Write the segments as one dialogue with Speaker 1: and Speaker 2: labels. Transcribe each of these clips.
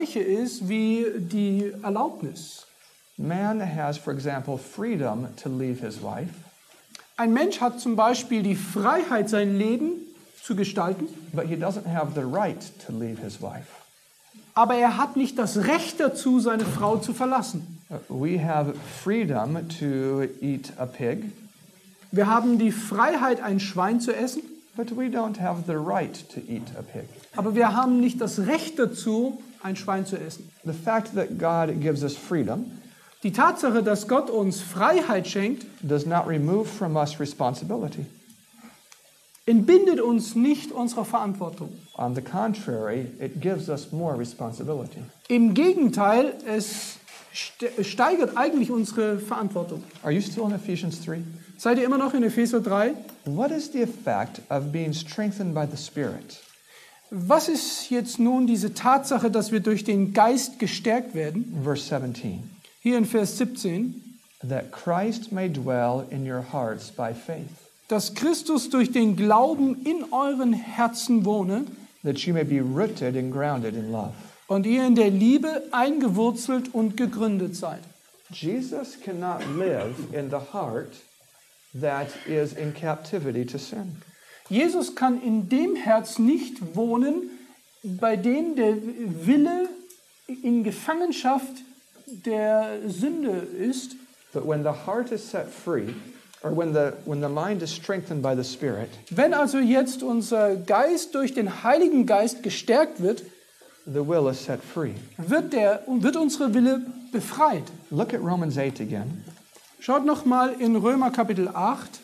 Speaker 1: ist wie die Erlaubnis.
Speaker 2: Man has, for example, freedom to leave his wife,
Speaker 1: Ein Mensch hat zum Beispiel die Freiheit, sein Leben zu gestalten,
Speaker 2: but he doesn't have the right to leave his wife.
Speaker 1: aber er hat nicht das Recht dazu, seine Frau zu verlassen.
Speaker 2: We have freedom to eat a pig,
Speaker 1: Wir haben die Freiheit, ein Schwein zu essen,
Speaker 2: but we don't have the right to eat a pig.
Speaker 1: aber wir haben nicht das Recht dazu, ein Schwein zu essen.
Speaker 2: The fact that God gives us freedom
Speaker 1: Die Tatsache, dass Gott uns Freiheit schenkt,
Speaker 2: does not remove from us responsibility.
Speaker 1: entbindet uns nicht unserer Verantwortung.
Speaker 2: On the contrary, it gives us more responsibility.
Speaker 1: Im Gegenteil, es steigert eigentlich unsere Verantwortung.
Speaker 2: Are you still in Ephesians 3?
Speaker 1: Seid ihr immer noch in Epheser 3?
Speaker 2: What is the effect of being strengthened by the Spirit?
Speaker 1: Was ist jetzt nun diese Tatsache, dass wir durch den Geist gestärkt werden?
Speaker 2: Verse 17.
Speaker 1: Hier in Vers 17,
Speaker 2: That Christ may dwell in your hearts by faith,
Speaker 1: dass Christus durch den Glauben in euren Herzen wohne
Speaker 2: that you may be rooted and grounded in love.
Speaker 1: und ihr in der Liebe eingewurzelt und gegründet seid.
Speaker 2: Jesus cannot live in the heart that is in captivity to sin.
Speaker 1: Jesus kann in dem Herz nicht wohnen, bei dem der Wille in Gefangenschaft der Sünde ist.
Speaker 2: But when the heart is set free, or when the mind is strengthened by the Spirit,
Speaker 1: Wenn also jetzt unser Geist durch den Heiligen Geist gestärkt wird,
Speaker 2: the will is set free.
Speaker 1: wird unsere Wille befreit.
Speaker 2: Look at Romans 8 again.
Speaker 1: Schaut nochmal in Römer Kapitel 8.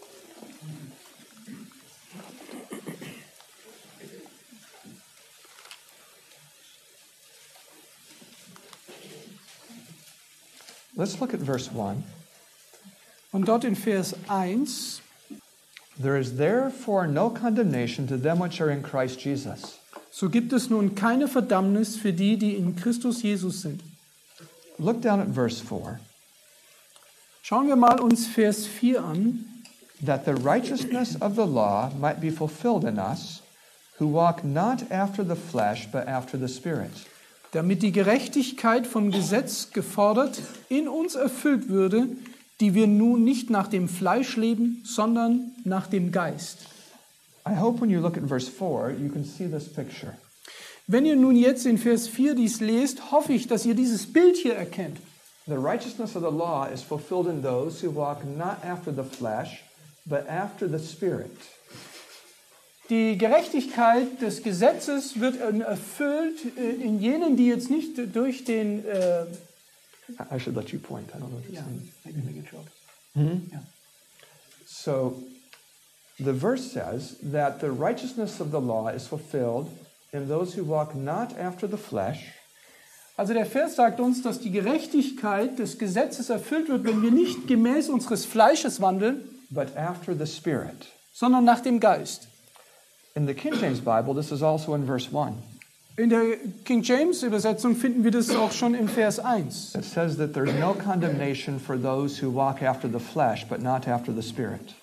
Speaker 2: Let's look at verse 1.
Speaker 1: Und dort in Vers 1.
Speaker 2: There is therefore no condemnation to them which are in Christ Jesus.
Speaker 1: So gibt es nun keine Verdammnis für die, die in Christus Jesus sind.
Speaker 2: Look down at verse 4.
Speaker 1: Schauen wir mal uns Vers 4 an.
Speaker 2: That the righteousness of the law might be fulfilled in us, who walk not after the flesh, but after the Spirit.
Speaker 1: Damit die Gerechtigkeit vom Gesetz gefordert in uns erfüllt würde, die wir nun nicht nach dem Fleisch leben, sondern nach dem Geist.
Speaker 2: I hope when you look at verse 4, you can see this picture.
Speaker 1: Wenn ihr nun jetzt in Vers 4 dies lest, hoffe ich, dass ihr dieses Bild hier erkennt.
Speaker 2: The righteousness of the law is fulfilled in those who walk not after the flesh, but after the Spirit.
Speaker 1: Die Gerechtigkeit des Gesetzes wird erfüllt in jenen, die jetzt nicht durch den...
Speaker 2: I should let you point. I don't know what you're saying.
Speaker 1: maybe make it short. Yeah.
Speaker 2: So the verse says that the righteousness of the law is fulfilled in those who walk not after the flesh.
Speaker 1: Also der Vers sagt uns, dass die Gerechtigkeit des Gesetzes erfüllt wird, wenn wir nicht gemäß unseres Fleisches wandeln,
Speaker 2: But after the Spirit.
Speaker 1: sondern nach dem Geist.
Speaker 2: In the King James Bible, this is also in verse 1.
Speaker 1: In der King James Übersetzung finden wir das auch schon in Vers 1.
Speaker 2: It says that there's no condemnation for those who walk after the flesh, but not after the Spirit.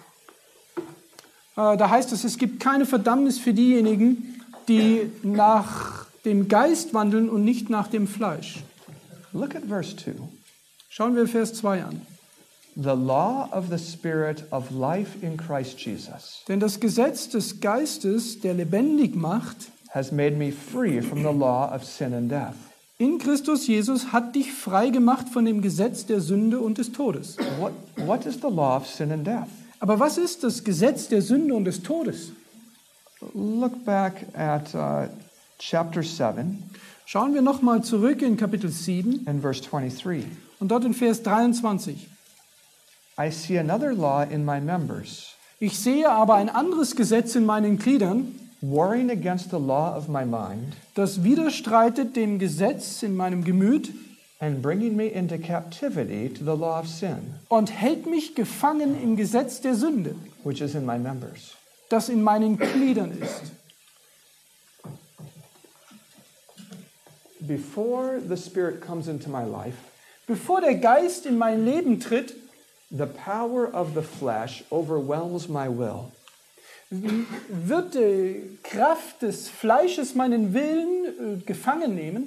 Speaker 1: Da heißt es gibt keine Verdammnis für diejenigen, die nach dem Geist wandeln und nicht nach dem Fleisch.
Speaker 2: Look at verse 2.
Speaker 1: Schauen wir Vers 2 an.
Speaker 2: The law of the Spirit of life in Christ Jesus
Speaker 1: Denn das Gesetz des Geistes, der lebendig macht,
Speaker 2: has made me free from the law of sin and death.
Speaker 1: in Christus Jesus hat dich frei gemacht von dem Gesetz der Sünde und des Todes.
Speaker 2: What is the law of sin and death?
Speaker 1: Aber was ist das Gesetz der Sünde und des Todes?
Speaker 2: Look back at chapter 7
Speaker 1: Schauen wir nochmal zurück in Kapitel 7
Speaker 2: and verse 23.
Speaker 1: und dort in Vers 23.
Speaker 2: I see another law in my members,
Speaker 1: Ich sehe aber ein anderes Gesetz in meinen Gliedern,
Speaker 2: warring against the law of my mind
Speaker 1: das widerstreitet dem Gesetz in meinem Gemüt
Speaker 2: and bringing me into captivity to the law of sin,
Speaker 1: und hält mich gefangen im Gesetz der Sünde,
Speaker 2: which is in my members.
Speaker 1: das in meinen Gliedern ist.
Speaker 2: Before the Spirit comes into my life,
Speaker 1: Bevor der Geist in mein Leben tritt,
Speaker 2: the power of the flesh overwhelms my will.
Speaker 1: wird die Kraft des Fleisches meinen Willen gefangen nehmen.